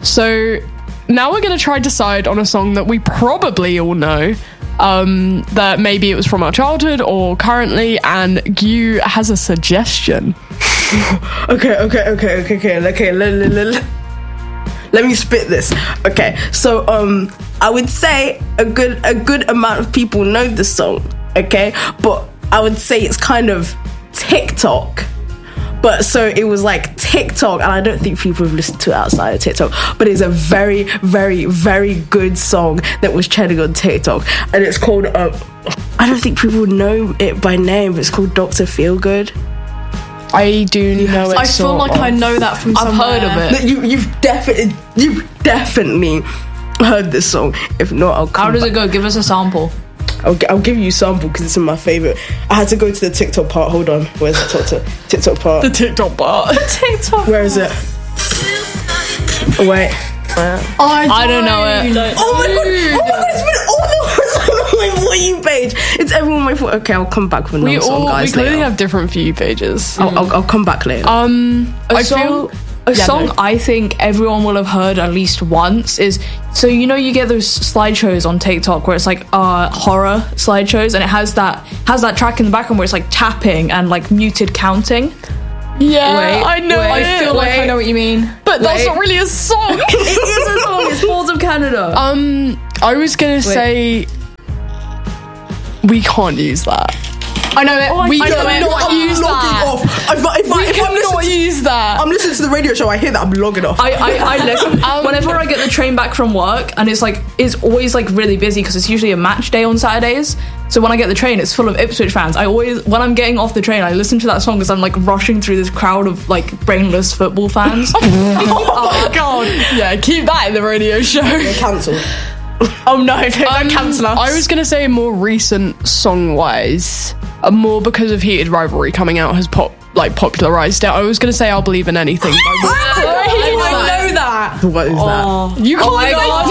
So now we're going to try to decide on a song that we probably all know, that maybe it was from our childhood or currently, and Gyu has a suggestion. Okay. Let me spit this. Okay, so I would say a good amount of people know this song. Okay, but I would say it's kind of TikTok. But so it was like TikTok, and I don't think people have listened to it outside of TikTok, but it's a very, very, very good song that was trending on TikTok, and it's called, I don't think people know it by name, but it's called Dr. Feelgood. I do know it. I feel like I know that from somewhere. I've heard of it. You've definitely heard this song. If not, I'll come How does back. it go? Give us a sample. I'll give you a sample because it's in my favourite. I had to go to the TikTok part. Hold on. Where's the TikTok part? The TikTok part. TikTok. Where is it? Wait. I don't know it. Oh my god! It's been all over my For You page. It's everyone my For. Okay, I'll come back with another song, guys. We clearly later. have different For You pages. I'll come back later. A song I think everyone will have heard at least once is, so you know you get those slideshows on TikTok where it's like horror slideshows, and it has that track in the background where it's like tapping and like muted counting. Yeah, I know. I feel like I know what you mean. But that's not really a song. It is a song. It's Falls of Canada. I was gonna say we can't use that. I know it. We I'm cannot use logging that. off. If I'm Cannot use that. I'm listening to the radio show, I hear that, I'm logging off. I listen whenever I get the train back from work, and it's always like really busy because it's usually a match day on Saturdays. So when I get the train, it's full of Ipswich fans. When I'm getting off the train, I listen to that song because I'm like rushing through this crowd of like brainless football fans. Oh my god. Yeah, keep that in the radio show. Cancel. Oh no, don't cancel us. I was gonna say more recent song-wise, more because of Heated Rivalry coming out has popularized it. I was gonna say I'll Believe in Anything. I know that. What is that? You can't my God.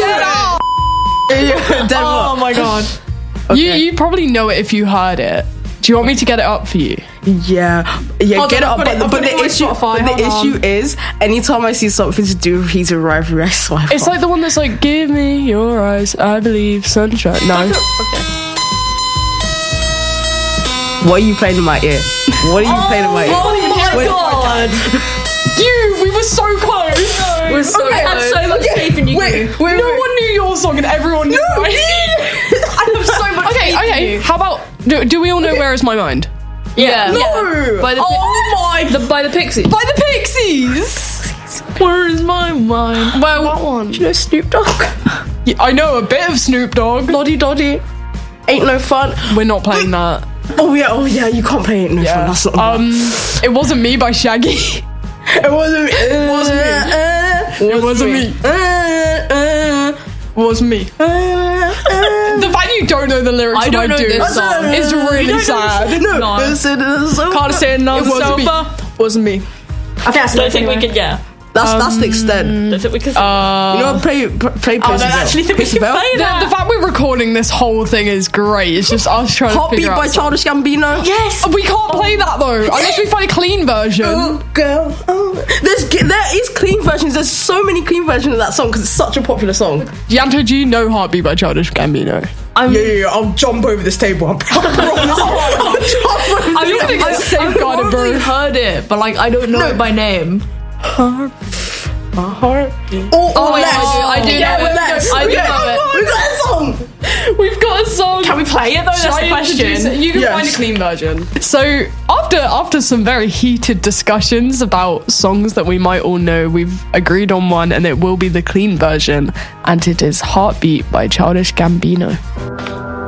Oh my god. You probably know it if you heard it. Do you want me to get it up for you? Yeah, Hold get on, it up. But the issue is, anytime I see something to do with Heated Rivalry, I swipe It's off. like the one that's like, give me your eyes, I believe sunshine. No. What are you playing in my ear? What are you playing in my ear? Oh my god. We were so close. We're so I had so much faith in you. Wait. No one knew your song and everyone knew mine. I have so much faith in Okay. you. How about, do we all know Where Is My Mind? Yeah. No. By the by the Pixies. By the Pixies. Where is my mind? Well, that one. Do you know Snoop Dogg? Yeah, I know a bit of Snoop Dogg. Loddy Doddy. Ain't No Fun. We're not playing that. Oh yeah, you can't play Ain't No Fun. That's not It Wasn't Me by Shaggy. It wasn't me. It wasn't me. It wasn't me. Was me. The fact you don't know the lyrics I don't know this song. is really sad. No. No. Can't say another sofa. Wasn't me. I don't think we can, That's the extent. don't think we can. You know, play I don't actually think we can play that. The fact we're recording this whole thing is great. It's just us trying to Heartbeat figure by out. Childish Gambino. Yes. We can't play that though, unless we find a clean version. Oh, girl. Oh. There is clean versions. There's so many clean versions of that song because it's such a popular song. Yanto G, no Heartbeat by Childish Gambino. Yeah. I'll jump over this table. I promise. I'll jump over I don't think it's safeguarded, I've bro. probably heard it, but like I don't know it by name. my heart. Oh wait, I do know it. Lex. I do Okay. know it. We got a song. We've got a song. Can we play it though? That's Shall the I introduce it? question. You can Yes. find a clean version. So after some very heated discussions about songs that we might all know, we've agreed on one, and it will be the clean version, and it is Heartbeat by Childish Gambino.